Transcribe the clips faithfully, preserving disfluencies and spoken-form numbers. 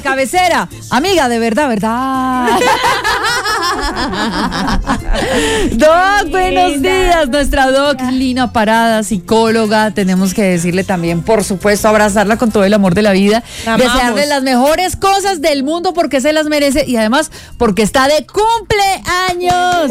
cabecera. Amiga, de verdad, ¿verdad? Doc, buenos días. Nuestra doc Lina Parada, psicóloga. Tenemos que decirle también, por supuesto, abrazarla con todo el amor de la vida. La desearle las mejores cosas del mundo porque se las merece y además porque está de cumpleaños.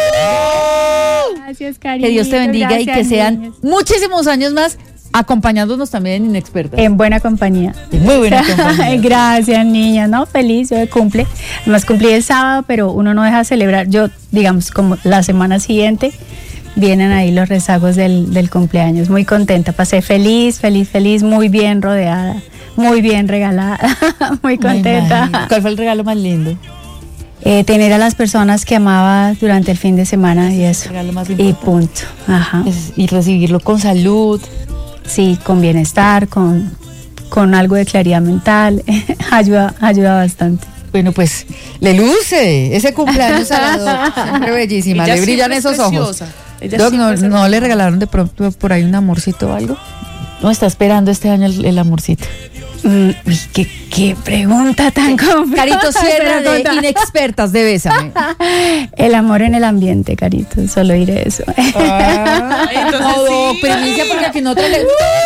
Gracias, cariño. Que Dios te bendiga. Gracias, y que sean niños. Muchísimos años más acompañándonos también en Inexpertas. En buena compañía. En muy buena compañía. Gracias, niña, ¿no? Feliz, yo de cumple. Además cumplí el sábado, pero uno no deja de celebrar. Yo, digamos, como la semana siguiente, vienen ahí los rezagos del, del cumpleaños. Muy contenta, pasé feliz, feliz, feliz, muy bien rodeada, muy bien regalada, muy contenta. Ay, ¿cuál fue el regalo más lindo? Eh, tener a las personas que amaba durante el fin de semana y eso. Y punto. Ajá. Es, y recibirlo con salud. Sí, con bienestar, con, con algo de claridad mental, ayuda, ayuda bastante. Bueno, pues le luce ese cumpleaños a la Doc, siempre bellísima, ella le brillan esos ojos. Doc, ¿no, ¿no le regalaron de pronto por ahí un amorcito o algo? No, está esperando este año el, el amorcito. Mm, uy, qué, qué pregunta tan complicada. Carito Sierra de Inexpertas de Bésame. El amor en el ambiente, Carito, solo diré eso. Ah, entonces no, sí, primicia porque aquí no te le...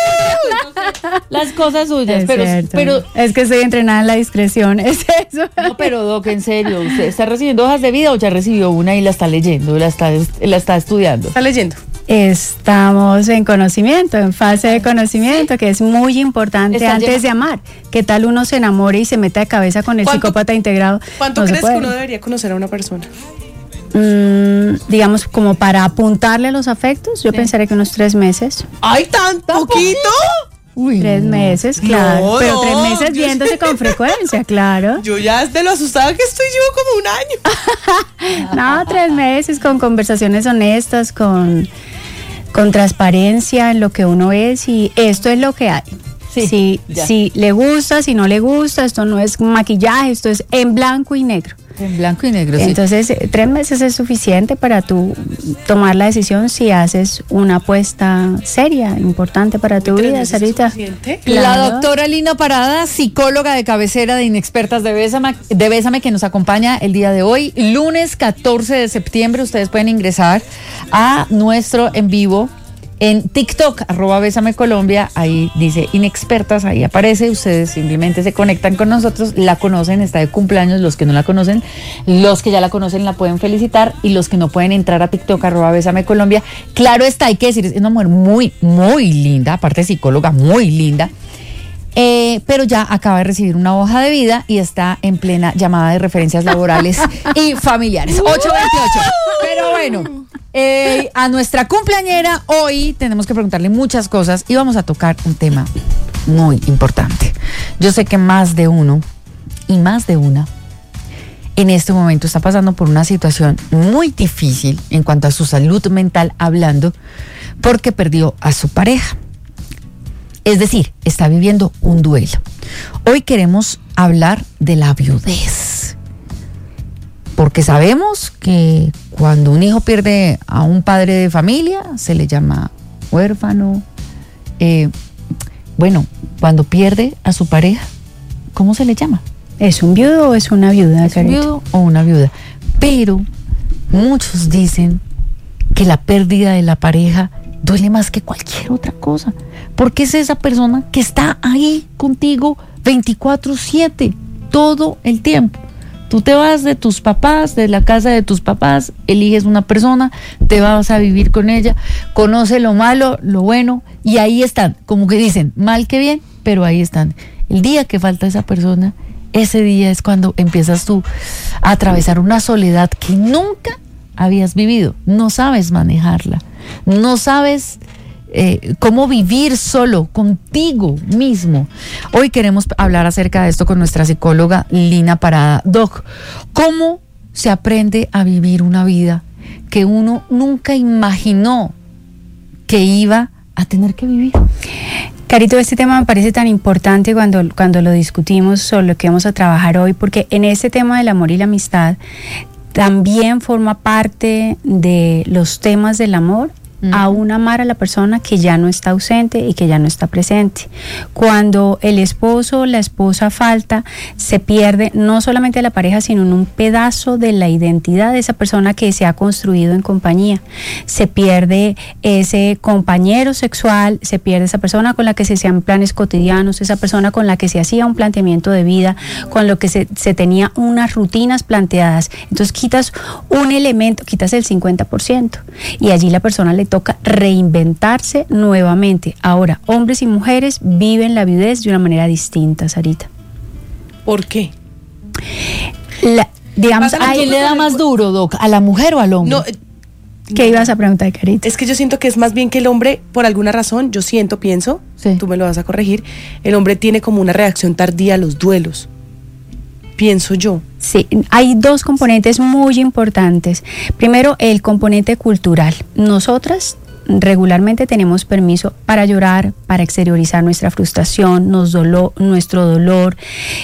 las cosas suyas, es pero, pero es que estoy entrenada en la discreción, es eso. No, pero Doc, en serio, ¿usted está recibiendo hojas de vida o ya recibió una y la está leyendo, la está, la está estudiando? Está leyendo. Estamos en conocimiento, en fase de conocimiento, que es muy importante antes llegando? de amar. ¿Qué tal uno se enamore y se meta de cabeza con el psicópata integrado? ¿Cuánto no crees que uno debería conocer a una persona? Mm, digamos, como para apuntarle a los afectos, yo sí. pensaría que unos tres meses. ¡Ay, tan poquito! Uy, tres meses, claro. No, pero no, tres meses viéndose con frecuencia, claro. Yo ya de lo asustada que estoy, llevo como un año. No, tres meses con conversaciones honestas, con, con transparencia en lo que uno es y esto es lo que hay. Sí, si, si le gusta, si no le gusta, esto no es maquillaje, esto es en blanco y negro. En blanco y negro, Entonces, sí. tres meses es suficiente para tú tomar la decisión si haces una apuesta seria, importante para tu vida, Sarita. Claro. La doctora Lina Parada, psicóloga de cabecera de Inexpertas de Bésame, de Bésame, que nos acompaña el día de hoy, lunes catorce de septiembre. Ustedes pueden ingresar a nuestro en vivo en TikTok, arroba Bésame Colombia, ahí dice Inexpertas, ahí aparece, ustedes simplemente se conectan con nosotros, la conocen, está de cumpleaños, los que no la conocen, los que ya la conocen la pueden felicitar y los que no pueden entrar a TikTok, arroba Bésame Colombia, claro está, hay que decir, es una mujer muy, muy linda, aparte de psicóloga, muy linda, eh, pero ya acaba de recibir una hoja de vida y está en plena llamada de referencias laborales y familiares, ocho veintiocho, pero bueno... Eh, a nuestra cumpleañera hoy tenemos que preguntarle muchas cosas y vamos a tocar un tema muy importante. Yo sé que más de uno y más de una en este momento está pasando por una situación muy difícil en cuanto a su salud mental hablando porque perdió a su pareja. Es decir, está viviendo un duelo. Hoy queremos hablar de la viudez. Porque sabemos que cuando un hijo pierde a un padre de familia, se le llama huérfano. Eh, bueno, cuando pierde a su pareja, ¿cómo se le llama? ¿Es un viudo o es una viuda? ¿Es un viudo o una viuda? Pero muchos dicen que la pérdida de la pareja duele más que cualquier otra cosa. Porque es esa persona que está ahí contigo veinticuatro siete, todo el tiempo. Tú te vas de tus papás, de la casa de tus papás, eliges una persona, te vas a vivir con ella, conoce lo malo, lo bueno, y ahí están, como que dicen, mal que bien, pero ahí están. El día que falta esa persona, ese día es cuando empiezas tú a atravesar una soledad que nunca habías vivido, no sabes manejarla, no sabes... Eh, cómo vivir solo contigo mismo. Hoy queremos hablar acerca de esto con nuestra psicóloga Lina Parada. Doc, ¿cómo se aprende a vivir una vida que uno nunca imaginó que iba a tener que vivir? Carito, este tema me parece tan importante cuando, cuando lo discutimos sobre lo que vamos a trabajar hoy, porque en este tema del amor y la amistad también forma parte de los temas del amor uh-huh. aún amar a la persona que ya no está ausente y que ya no está presente. Cuando el esposo o la esposa falta, se pierde no solamente la pareja, sino un pedazo de la identidad de esa persona que se ha construido en compañía. Se pierde ese compañero sexual, se pierde esa persona con la que se hacían planes cotidianos, esa persona con la que se hacía un planteamiento de vida, con lo que se, se tenía unas rutinas planteadas. Entonces quitas un elemento, quitas el cincuenta por ciento y allí la persona le toca reinventarse nuevamente. Ahora, hombres y mujeres viven la viudez de una manera distinta, Sarita. ¿Por qué? La, digamos, ¿A quién le da más duro, Doc? ¿A la mujer o al hombre? No, ¿qué ibas a preguntar, Carita? es que yo siento que es más bien que el hombre, por alguna razón, yo siento, pienso, Sí. tú me lo vas a corregir, el hombre tiene como una reacción tardía a los duelos. Pienso yo. Sí, hay dos componentes muy importantes. Primero, el componente cultural. Nosotras regularmente tenemos permiso para llorar, para exteriorizar nuestra frustración, nos dolo, nuestro dolor,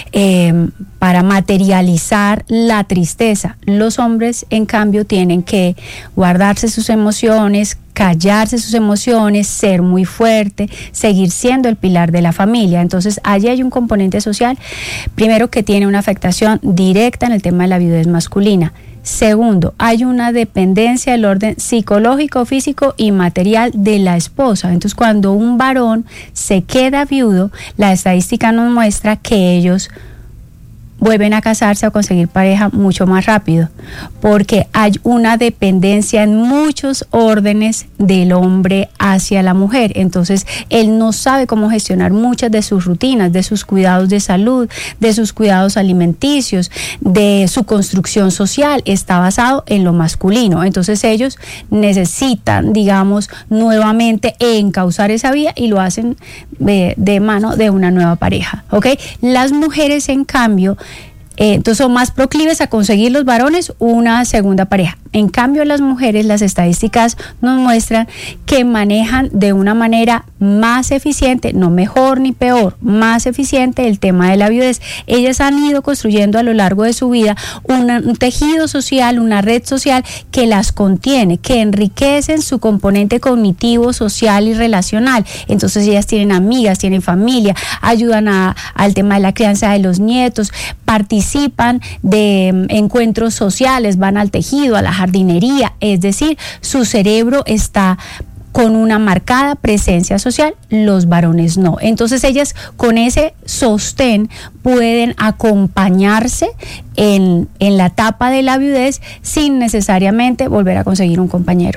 eh, para materializar la tristeza. Los hombres, en cambio, tienen que guardarse sus emociones, callarse sus emociones, ser muy fuerte, seguir siendo el pilar de la familia. Entonces, allí hay un componente social, primero, que tiene una afectación directa en el tema de la viudez masculina. Segundo, hay una dependencia del orden psicológico, físico y material de la esposa. Entonces, cuando un varón se queda viudo, la estadística nos muestra que ellos vuelven a casarse o conseguir pareja mucho más rápido, porque hay una dependencia en muchos órdenes del hombre hacia la mujer. Entonces, él no sabe cómo gestionar muchas de sus rutinas, de sus cuidados de salud, de sus cuidados alimenticios, de su construcción social, está basado en lo masculino. Entonces, ellos necesitan, digamos, nuevamente encauzar esa vía y lo hacen de, de mano de una nueva pareja, ¿ok? Las mujeres, en cambio, Eh, entonces son más proclives a conseguir los varones una segunda pareja. En cambio, las mujeres, las estadísticas nos muestran que manejan de una manera más eficiente, no mejor ni peor, más eficiente el tema de la viudez. Ellas han ido construyendo a lo largo de su vida una, un tejido social, una red social que las contiene, que enriquecen su componente cognitivo, social y relacional. Entonces ellas tienen amigas, tienen familia, ayudan a, al tema de la crianza de los nietos, participan de um, encuentros sociales, van al tejido, a la jardinería, es decir, su cerebro está con una marcada presencia social, los varones no. Entonces ellas con ese sostén pueden acompañarse en, en la etapa de la viudez sin necesariamente volver a conseguir un compañero.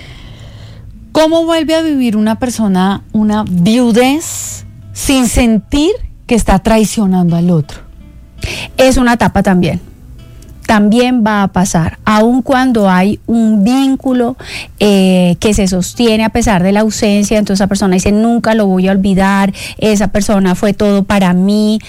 ¿Cómo vuelve a vivir una persona una viudez sin sentir que está traicionando al otro? Es una etapa también. También va a pasar, aun cuando hay un vínculo eh, que se sostiene a pesar de la ausencia. Entonces esa persona dice, nunca lo voy a olvidar, esa persona fue todo para mí.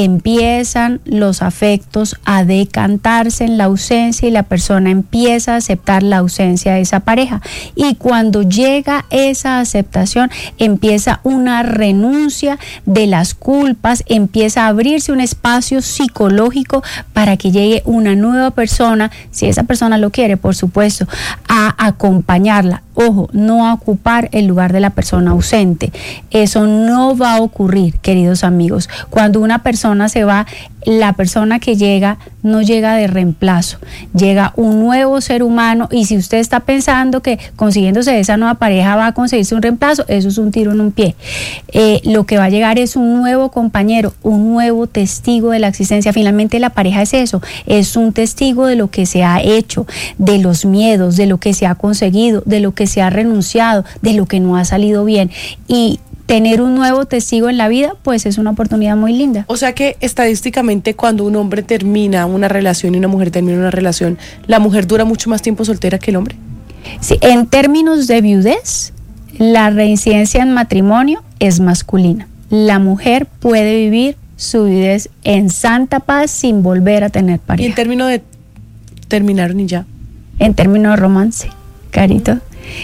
Empiezan los afectos a decantarse en la ausencia y la persona empieza a aceptar la ausencia de esa pareja. Y cuando llega esa aceptación, empieza una renuncia de las culpas, empieza a abrirse un espacio psicológico para que llegue una nueva persona, si esa persona lo quiere, por supuesto, a acompañarla. Ojo, no a ocupar el lugar de la persona ausente. Eso no va a ocurrir, queridos amigos. Cuando una persona se va, la persona que llega no llega de reemplazo, llega un nuevo ser humano. Y si usted está pensando que consiguiéndose esa nueva pareja va a conseguirse un reemplazo, eso es un tiro en un pie. Eh, lo que va a llegar es un nuevo compañero, un nuevo testigo de la existencia. Finalmente la pareja es eso, es un testigo de lo que se ha hecho, de los miedos, de lo que se ha conseguido, de lo que se ha renunciado, de lo que no ha salido bien. Y tener un nuevo testigo en la vida, pues es una oportunidad muy linda. O sea que estadísticamente cuando un hombre termina una relación y una mujer termina una relación, la mujer dura mucho más tiempo soltera que el hombre. Sí, en términos de viudez, la reincidencia en matrimonio es masculina. La mujer puede vivir su viudez en santa paz sin volver a tener pareja. Y en términos de terminaron y ya. En términos de romance, Carito.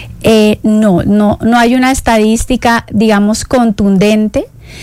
Eh, no, no, no hay una estadística, digamos, contundente.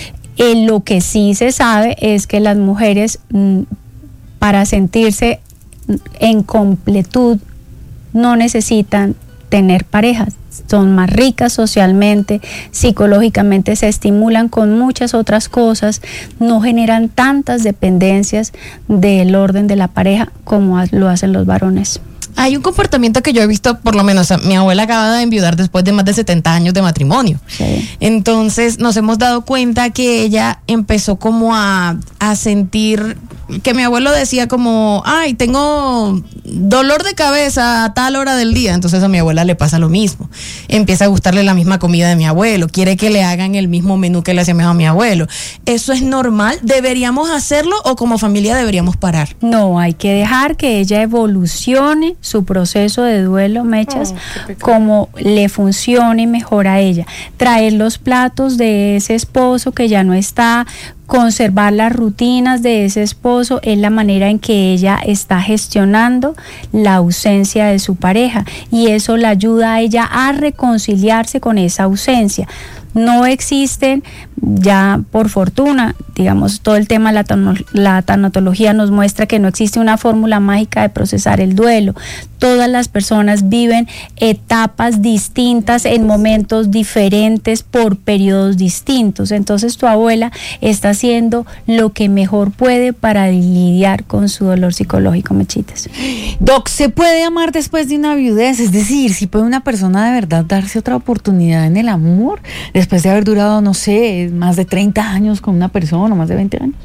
Eh, lo que sí se sabe es que las mujeres, mm, para sentirse en completud, no necesitan tener parejas, son más ricas socialmente, psicológicamente se estimulan con muchas otras cosas, no generan tantas dependencias del orden de la pareja como lo hacen los varones. Hay un comportamiento que yo he visto, por lo menos mi abuela acaba de enviudar después de más de setenta años de matrimonio. Sí. Entonces nos hemos dado cuenta que ella empezó como a, a sentir que mi abuelo decía como, ay, tengo dolor de cabeza a tal hora del día. Entonces a mi abuela le pasa lo mismo. Empieza a gustarle la misma comida de mi abuelo, quiere que le hagan el mismo menú que le hacía a mi abuelo. ¿Eso es normal? ¿Deberíamos hacerlo o como familia deberíamos parar? No, hay que dejar que ella evolucione su proceso de duelo, Mechas, oh, como le funcione mejor a ella. Traer los platos de ese esposo que ya no está, conservar las rutinas de ese esposo es la manera en que ella está gestionando la ausencia de su pareja, y eso la ayuda a ella a reconciliarse con esa ausencia. No existen, ya por fortuna, digamos, todo el tema de la, tano, la tanatología nos muestra que no existe una fórmula mágica de procesar el duelo. Todas las personas viven etapas distintas en momentos diferentes por periodos distintos. Entonces tu abuela está haciendo lo que mejor puede para lidiar con su dolor psicológico, Mechitas. Doc, ¿se puede amar después de una viudez? Es decir, ¿si puede una persona de verdad darse otra oportunidad en el amor después de haber durado, no sé, más de treinta años con una persona, más de veinte años?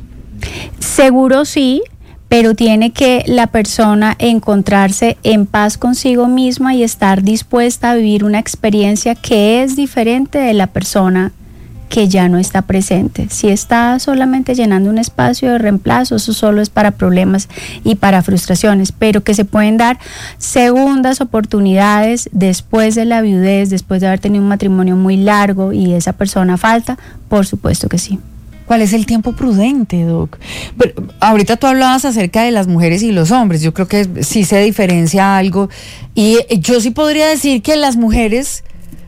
Seguro sí, pero tiene que la persona encontrarse en paz consigo misma y estar dispuesta a vivir una experiencia que es diferente de la persona que ya no está presente. Si está solamente llenando un espacio de reemplazo, eso solo es para problemas y para frustraciones, pero que se pueden dar segundas oportunidades después de la viudez, después de haber tenido un matrimonio muy largo y esa persona falta, por supuesto que sí. ¿Cuál es el tiempo prudente, Doc? Pero ahorita tú hablabas acerca de las mujeres y los hombres. Yo creo que sí se diferencia algo. Y yo sí podría decir que las mujeres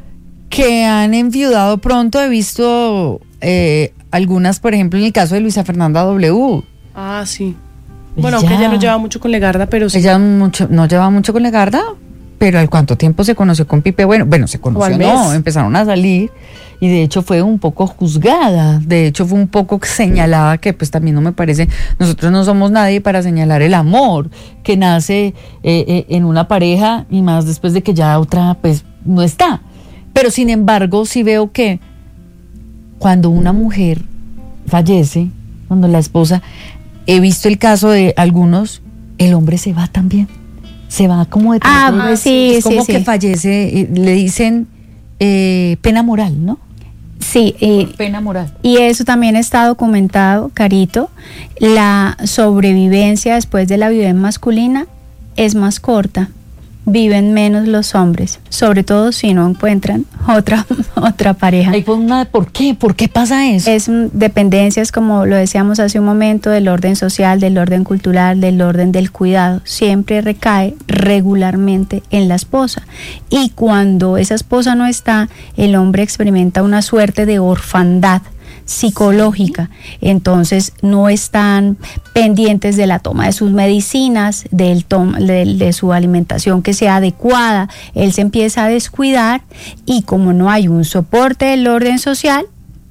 que han enviudado pronto, he visto eh, algunas, por ejemplo, en el caso de Luisa Fernanda W. Ah, sí. Bueno, ella, aunque ella no lleva mucho con Legarda, pero sí. Ella mucho, no lleva mucho con Legarda, pero ¿al cuánto tiempo se conoció con Pipe? Bueno, bueno, se conoció, no, empezaron a salir. Y de hecho fue un poco juzgada, de hecho fue un poco señalada, que pues también no me parece, nosotros no somos nadie para señalar el amor que nace eh, eh, en una pareja, y más después de que ya otra pues no está. Pero sin embargo sí veo que cuando una mujer fallece, cuando la esposa, he visto el caso de algunos, el hombre se va también, se va como de ah, pues sí, es como sí, que sí. fallece, le dicen eh, pena moral, ¿no? Sí, y, pena moral. Y eso también está documentado, Carito. La sobrevivencia después de la viudez masculina es más corta. Viven menos los hombres, sobre todo si no encuentran otra otra pareja. Hay una, ¿por qué? ¿Por qué pasa eso? Es dependencias, como lo decíamos hace un momento, del orden social, del orden cultural, del orden del cuidado. Siempre recae regularmente en la esposa. Y cuando esa esposa no está, el hombre experimenta una suerte de orfandad psicológica, entonces no están pendientes de la toma de sus medicinas, del tom, de, de su alimentación que sea adecuada, él se empieza a descuidar y como no hay un soporte del orden social,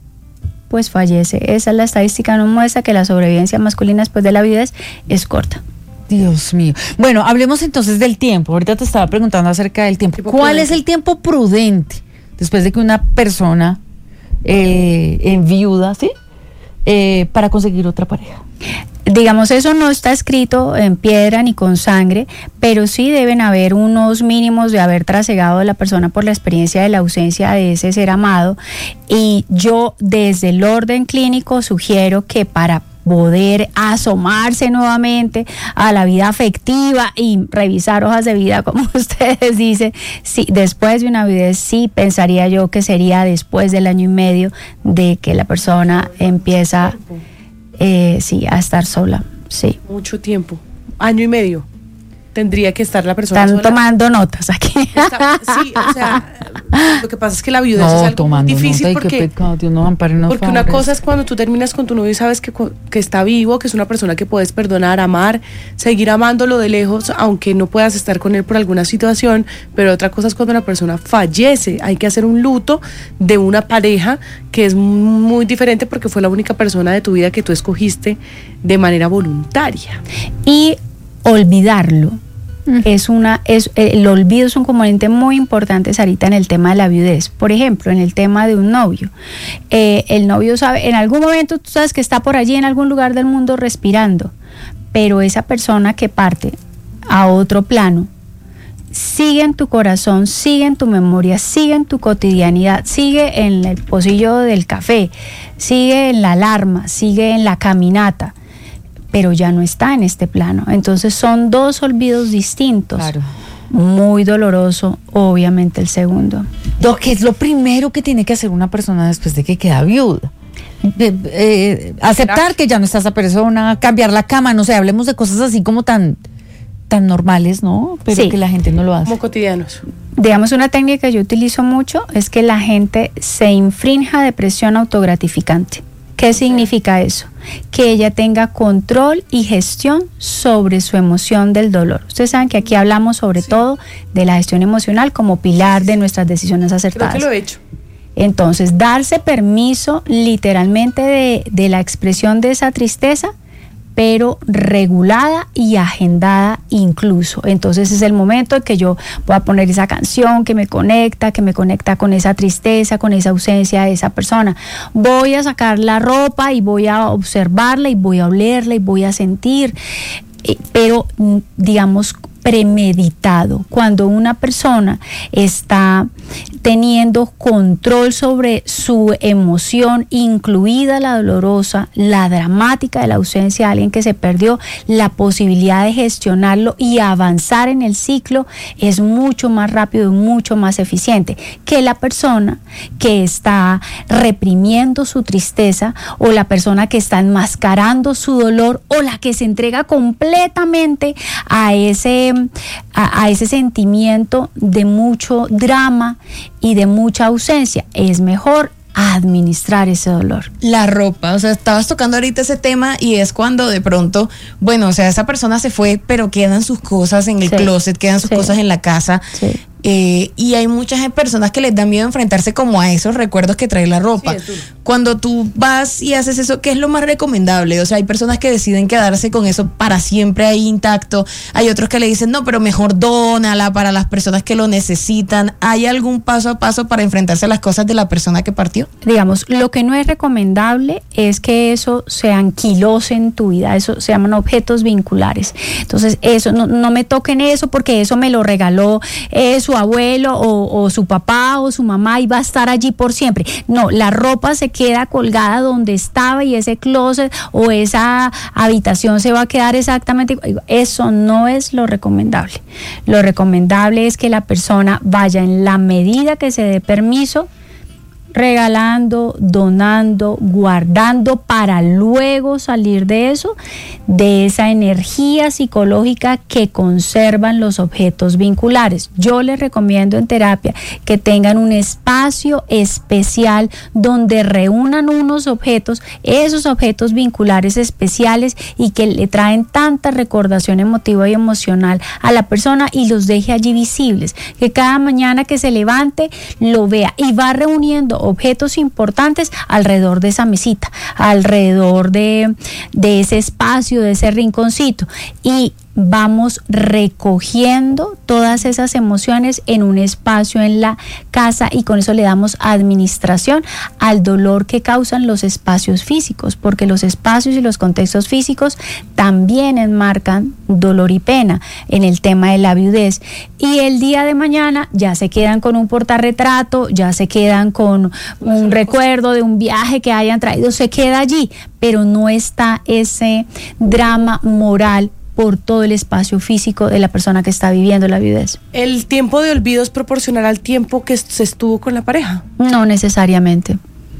pues fallece. Esa es la estadística, nos muestra que la sobrevivencia masculina después de la viudez es corta. Dios mío. Bueno, hablemos entonces del tiempo. Ahorita te estaba preguntando acerca del tiempo. ¿Cuál prudente? es el tiempo prudente después de que una persona Eh, en viuda, ¿sí? Eh, para conseguir otra pareja? Digamos, eso no está escrito en piedra ni con sangre, pero sí deben haber unos mínimos de haber trasegado a la persona por la experiencia de la ausencia de ese ser amado. Y yo, desde el orden clínico, sugiero que para poder asomarse nuevamente a la vida afectiva y revisar hojas de vida, como ustedes dicen, sí, después de una viudez, sí pensaría yo que sería después del año y medio de que la persona empieza eh, sí, a estar sola. Sí. Mucho tiempo, año y medio. tendría que estar la persona Están sola. tomando notas aquí. Está- sí, o sea, lo que pasa es que la viudez No, es algo muy tomando difícil nota y qué porque, pecado, Dios nos ampare, nos porque una favorezca. cosa es cuando tú terminas con tu novio y sabes que, co- que está vivo, que es una persona que puedes perdonar, amar, seguir amándolo de lejos, aunque no puedas estar con él por alguna situación, pero otra cosa es cuando la persona fallece. Hay que hacer un luto de una pareja que es muy diferente porque fue la única persona de tu vida que tú escogiste de manera voluntaria. Y olvidarlo. Es una, es, el olvido es un componente muy importante, Sarita, en el tema de la viudez. Por ejemplo, en el tema de un novio. Eh, el novio sabe, en algún momento tú sabes que está por allí en algún lugar del mundo respirando, pero esa persona que parte a otro plano sigue en tu corazón, sigue en tu memoria, sigue en tu cotidianidad, sigue en el pocillo del café, sigue en la alarma, sigue en la caminata, pero ya no está en este plano. Entonces son dos olvidos distintos. Claro. Muy doloroso, obviamente, el segundo. Doc, ¿qué es lo primero que tiene que hacer una persona después de que queda viuda? Eh, eh, aceptar que ya no está esa persona, cambiar la cama, no sé, hablemos de cosas así como tan, tan normales, ¿no? Pero Sí. que la gente no lo hace. Como cotidianos. Digamos, una técnica que yo utilizo mucho es que la gente se infrinja depresión autogratificante. ¿Qué significa eso? Que ella tenga control y gestión sobre su emoción del dolor. Ustedes saben que aquí hablamos sobre todo de la gestión emocional como pilar de nuestras decisiones Creo acertadas. que lo he hecho. Entonces, darse permiso literalmente de, de la expresión de esa tristeza, pero regulada y agendada incluso. Entonces es el momento en que yo voy a poner esa canción que me conecta, que me conecta con esa tristeza, con esa ausencia de esa persona. Voy a sacar la ropa y voy a observarla y voy a olerla y voy a sentir, eh, pero mm, digamos premeditado. Cuando una persona está teniendo control sobre su emoción, incluida la dolorosa, la dramática de la ausencia de alguien que se perdió, la posibilidad de gestionarlo y avanzar en el ciclo es mucho más rápido y mucho más eficiente que la persona que está reprimiendo su tristeza o la persona que está enmascarando su dolor o la que se entrega completamente a ese A, a ese sentimiento de mucho drama y de mucha ausencia. Es mejor administrar ese dolor. La ropa, o sea, estabas tocando ahorita ese tema y es cuando de pronto, bueno, o sea, esa persona se fue, pero quedan sus cosas en el Sí. closet, quedan sus Sí. cosas en la casa. Sí. Eh, y hay muchas personas que les da miedo enfrentarse como a esos recuerdos que trae la ropa. Sí, es duro. Cuando tú vas y haces eso, ¿qué es lo más recomendable? O sea, hay personas que deciden quedarse con eso para siempre ahí intacto. Hay otros que le dicen, no, pero mejor dónala para las personas que lo necesitan. ¿Hay algún paso a paso para enfrentarse a las cosas de la persona que partió? Digamos, lo que no es recomendable es que eso se anquilose en tu vida. Eso se llaman objetos vinculares. Entonces, eso, no, no me toquen eso porque eso me lo regaló eh, su abuelo o, o su papá o su mamá y va a estar allí por siempre. No, la ropa se queda colgada donde estaba y ese closet o esa habitación se va a quedar exactamente igual. Eso no es lo recomendable. Lo recomendable es que la persona vaya en la medida que se dé permiso, regalando, donando, guardando para luego salir de eso, de esa energía psicológica que conservan los objetos vinculares. Yo les recomiendo en terapia que tengan un espacio especial donde reúnan unos objetos, esos objetos vinculares especiales y que le traen tanta recordación emotiva y emocional a la persona y los deje allí visibles, que cada mañana que se levante lo vea y va reuniendo objetos importantes alrededor de esa mesita, alrededor de, de ese espacio, de ese rinconcito, y vamos recogiendo todas esas emociones en un espacio en la casa y con eso le damos administración al dolor que causan los espacios físicos, porque los espacios y los contextos físicos también enmarcan dolor y pena en el tema de la viudez. Y el día de mañana ya se quedan con un portarretrato, ya se quedan con un recuerdo de un viaje que hayan traído, se queda allí, pero no está ese drama moral por todo el espacio físico de la persona que está viviendo la viudez. ¿El tiempo de olvido es proporcional al tiempo que se estuvo con la pareja? No necesariamente.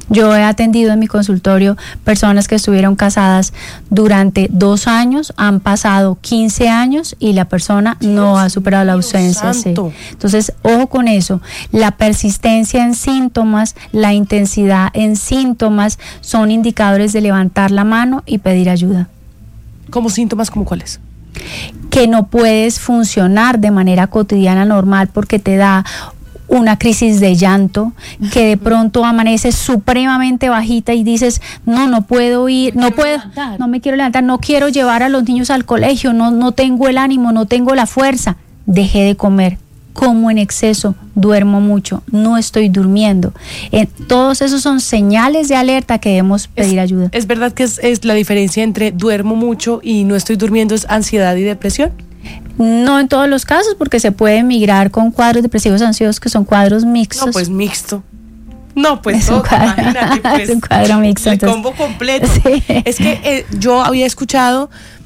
Yo he atendido en mi consultorio personas que estuvieron casadas durante dos años, han pasado quince años y la persona no ha superado la ausencia. Sí. Entonces, ojo con eso. La persistencia en síntomas, la intensidad en síntomas son indicadores de levantar la mano y pedir ayuda. ¿Como síntomas como cuáles? Que no puedes funcionar de manera cotidiana normal porque te da una crisis de llanto, que de pronto amaneces supremamente bajita y dices, no, no puedo ir, no puedo, no me quiero levantar, no quiero llevar a los niños al colegio, no, no tengo el ánimo, no tengo la fuerza, dejé de comer, como en exceso, duermo mucho, no estoy durmiendo. Eh, todos esos son señales de alerta que debemos pedir es, ayuda. ¿Es verdad que es, es la diferencia entre duermo mucho y no estoy durmiendo es ansiedad y depresión? No en todos los casos, porque se puede migrar con cuadros depresivos ansiosos que son cuadros mixtos. No, pues mixto. No, pues es todo, un cuadro, imagínate, pues, es un cuadro mixto. El Entonces, combo completo. Sí. Es que eh, yo había escuchado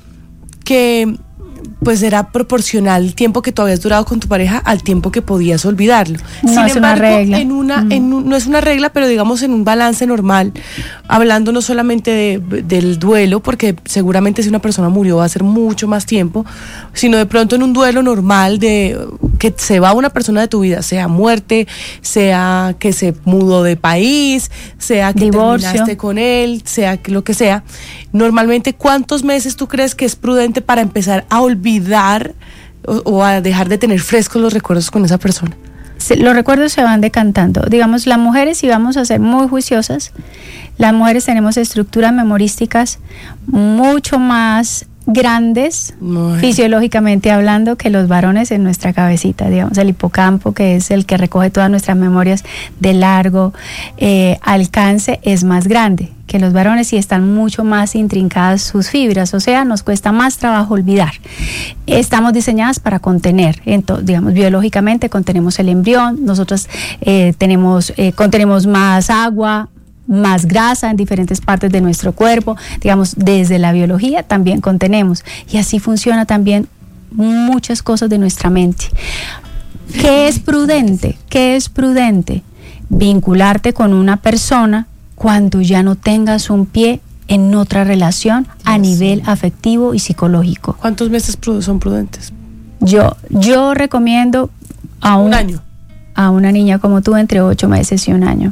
que pues era proporcional el tiempo que tú habías durado con tu pareja al tiempo que podías olvidarlo. No Sin es embargo, una regla. En una, Mm. en un, no es una regla, pero digamos en un balance normal, hablando no solamente de, del duelo, porque seguramente si una persona murió va a ser mucho más tiempo, sino de pronto en un duelo normal de que se va una persona de tu vida, sea muerte, sea que se mudó de país, sea que Divorcio. terminaste con él, sea que lo que sea. Normalmente, ¿cuántos meses tú crees que es prudente para empezar a olvidar o, o a dejar de tener frescos los recuerdos con esa persona? Se, los recuerdos se van decantando. Digamos, las mujeres, si vamos a ser muy juiciosas, las mujeres tenemos estructuras memorísticas mucho más grandes, Muy. fisiológicamente hablando, que los varones en nuestra cabecita. Digamos, el hipocampo, que es el que recoge todas nuestras memorias de largo eh, alcance, es más grande que los varones y están mucho más intrincadas sus fibras, o sea, nos cuesta más trabajo olvidar. Estamos diseñadas para contener, entonces, digamos, biológicamente contenemos el embrión, nosotros eh, tenemos, eh, contenemos más agua, más grasa en diferentes partes de nuestro cuerpo, digamos, desde la biología también contenemos, y así funciona también muchas cosas de nuestra mente. ¿Qué es prudente? ¿Qué es prudente? Vincularte con una persona cuando ya no tengas un pie en otra relación a nivel afectivo y psicológico. ¿Cuántos meses son prudentes? Yo, yo recomiendo a un, un año. A una niña como tú entre ocho meses y un año.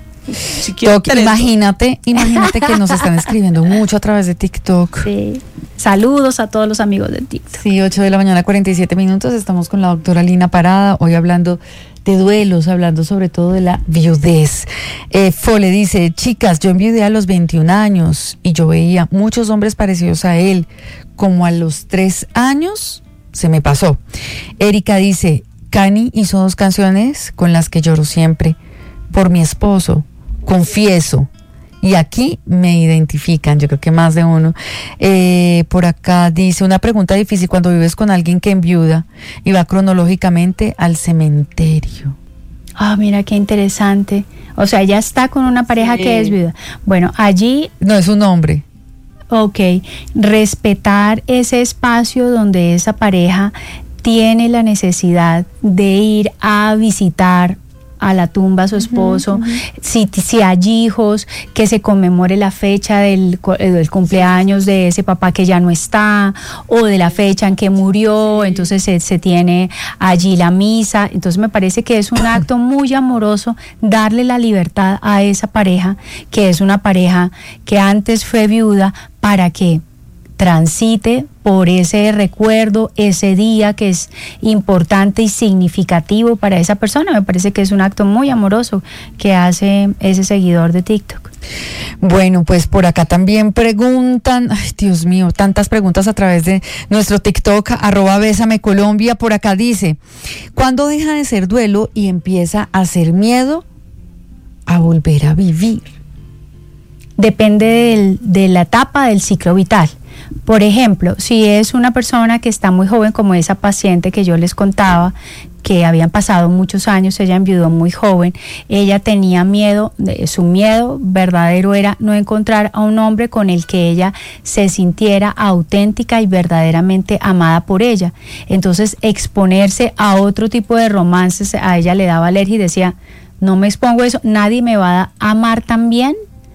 Si Toc, imagínate, imagínate que nos están escribiendo mucho a través de TikTok. Sí. Saludos a todos los amigos de TikTok. Sí, ocho de la mañana, cuarenta y siete minutos. Estamos con la doctora Lina Parada, hoy hablando de duelos, hablando sobre todo de la viudez. Eh, Fole dice, chicas, yo enviudé a los veintiún años y yo veía muchos hombres parecidos a él. Como a los tres años se me pasó. Erika dice, Cani hizo dos canciones con las que lloro siempre. Por mi esposo, confieso. Y aquí me identifican, yo creo que más de uno. Eh, por acá dice, una pregunta difícil cuando vives con alguien que enviuda y va cronológicamente al cementerio. Ah, oh, mira qué interesante. O sea, ya está con una pareja sí. que es viuda. Bueno, allí... No, es un hombre. Ok, respetar ese espacio donde esa pareja tiene la necesidad de ir a visitar a la tumba a su esposo, uh-huh, uh-huh. Si, si hay hijos, que se conmemore la fecha del, del cumpleaños de ese papá que ya no está, o de la fecha en que murió, sí. Entonces se, se tiene allí la misa. Entonces me parece que es un acto muy amoroso darle la libertad a esa pareja, que es una pareja que antes fue viuda, para que transite por ese recuerdo, ese día que es importante y significativo para esa persona. Me parece que es un acto muy amoroso que hace ese seguidor de TikTok. Bueno, pues por acá también preguntan, ay Dios mío, tantas preguntas a través de nuestro TikTok, arroba Bésame Colombia. Por acá dice, ¿cuándo deja de ser duelo y empieza a ser miedo a volver a vivir? Depende del, de la etapa del ciclo vital. Por ejemplo, si es una persona que está muy joven, como esa paciente que yo les contaba, que habían pasado muchos años, ella enviudó muy joven, ella tenía miedo, su miedo verdadero era no encontrar a un hombre con el que ella se sintiera auténtica y verdaderamente amada por ella. Entonces, exponerse a otro tipo de romances a ella le daba alergia y decía, no me expongo a eso, nadie me va a amar tan bien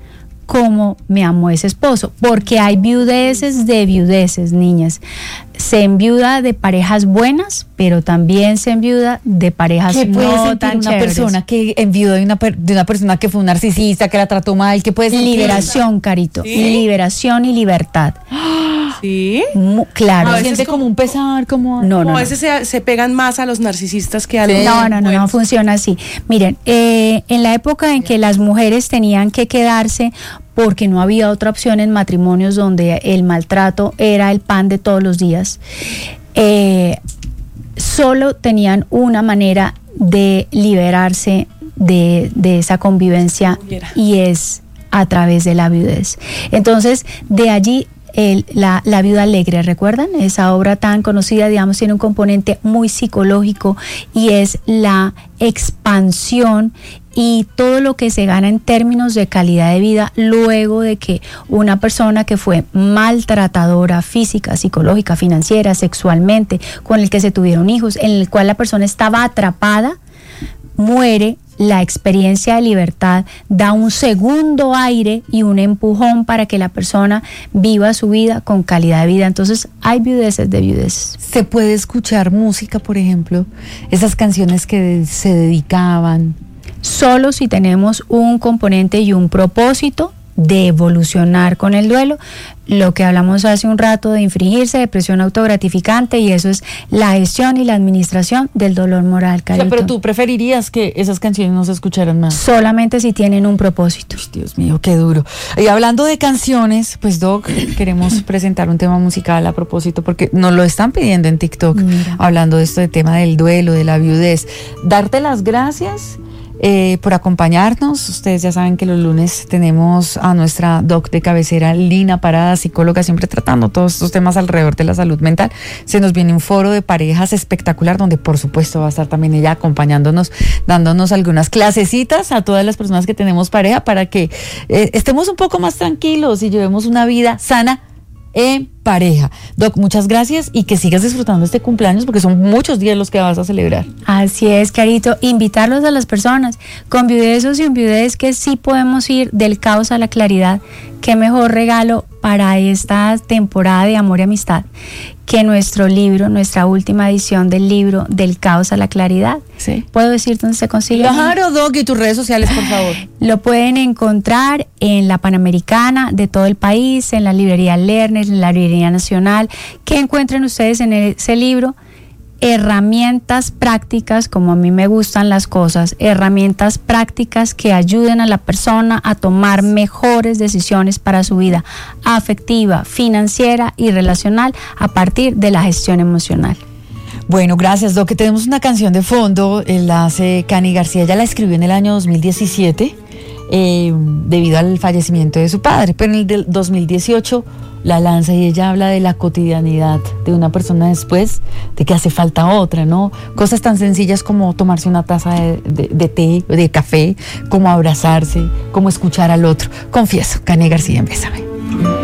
como me amó ese esposo, porque hay viudeces de viudeces, niñas. Se enviuda de parejas buenas, pero también se enviuda de parejas ¿Qué puede no sentir tan una chéveres? persona que enviudó de una, per- de una persona que fue un narcisista, que la trató mal? ¿Qué puede sentir? Liberación, Carito, ¿Sí? liberación y libertad. ¿Sí? Mu- claro. A ¿No veces siente como- como un pesar? Como... No, Como no, a no. veces se, se pegan más a los narcisistas que a Sí. los No, no, no, no buenos. funciona así. Miren, eh, en la época en que las mujeres tenían que quedarse porque no había otra opción en matrimonios donde el maltrato era el pan de todos los días, eh, solo tenían una manera de liberarse de, de esa convivencia y es a través de la viudez. Entonces, de allí el- la, la viuda alegre, ¿recuerdan? Esa obra tan conocida, digamos, tiene un componente muy psicológico y es la expansión y todo lo que se gana en términos de calidad de vida luego de que una persona que fue maltratadora física, psicológica, financiera, sexualmente, con el que se tuvieron hijos, en el cual la persona estaba atrapada, muere. La experiencia de libertad da un segundo aire y un empujón para que la persona viva su vida con calidad de vida. Entonces hay viudeces de viudeces. ¿Se puede escuchar música, por ejemplo? Esas canciones que se dedicaban. Solo si tenemos un componente y un propósito de evolucionar con el duelo, lo que hablamos hace un rato de infringirse, depresión autogratificante, y eso es la gestión y la administración del dolor moral, O sea, Carito. pero tú preferirías que esas canciones no se escucharan más. Solamente si tienen un propósito. Uy, Dios mío, qué duro. Y hablando de canciones, pues Doc, queremos presentar un tema musical a propósito, porque nos lo están pidiendo en TikTok, Mira. hablando de esto de tema del duelo, de la viudez. Darte las gracias eh, por acompañarnos. Ustedes ya saben que los lunes tenemos a nuestra Doc de cabecera, Lina Parada, psicóloga, siempre tratando todos estos temas alrededor de la salud mental. Se nos viene un foro de parejas espectacular, donde por supuesto va a estar también ella acompañándonos, dándonos algunas clasecitas a todas las personas que tenemos pareja para que eh, estemos un poco más tranquilos y llevemos una vida sana en pareja. Doc, muchas gracias y que sigas disfrutando este cumpleaños, porque son muchos días los que vas a celebrar. Así es, Carito, invitarlos a las personas con viudez o sin viudez, que sí podemos ir del caos a la claridad. Qué mejor regalo para esta temporada de amor y amistad que nuestro libro, nuestra última edición del libro Del caos a la claridad. Sí. ¿Puedo decir dónde se consigue? Claro, Doc, y tus redes sociales, por favor. Lo pueden encontrar en la Panamericana de todo el país, en la librería Lerner, en la librería Nacional. ¿Qué encuentren ustedes en ese libro? Herramientas prácticas, como a mí me gustan las cosas, herramientas prácticas que ayuden a la persona a tomar mejores decisiones para su vida afectiva, financiera y relacional a partir de la gestión emocional. Bueno, gracias, Doc. Que tenemos una canción de fondo, eh, la hace Cani García, ella la escribió en el año dos mil diecisiete, eh, debido al fallecimiento de su padre, pero en el del dos mil dieciocho la lanza y ella habla de la cotidianidad de una persona después de que hace falta otra, ¿no? Cosas tan sencillas como tomarse una taza de, de, de té, de café, como abrazarse, como escuchar al otro. Confieso, Cani García, Bésame.